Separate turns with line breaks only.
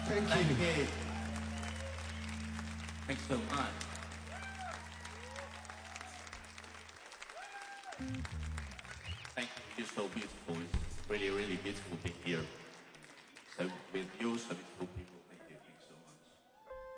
Thank you.
Thanks so much. Thank you. You're so beautiful. It's really, really beautiful to hear.